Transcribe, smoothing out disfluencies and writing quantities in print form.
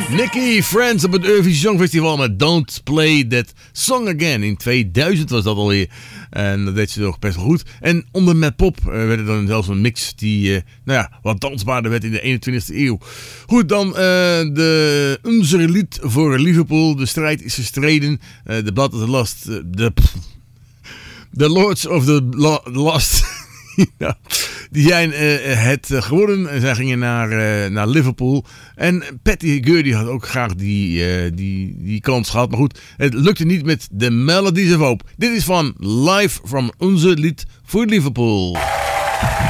Nicky Friends op het Eurovisie Songfestival met Don't Play That Song Again. In 2000 was dat alweer. En dat deed ze nog best wel goed. En onder Met Pop werd er dan zelfs een mix die wat dansbaarder werd in de 21e eeuw. Goed, dan onze lied voor Liverpool. De strijd is gestreden. De Blood of the Lost. The Lords of the Lost. Ja, die zijn het geworden en zij gingen naar Liverpool. En Patty Gurdy had ook graag die kans gehad. Maar goed, het lukte niet met The Melodies of Hope. Dit is van Live from onze lied voor Liverpool.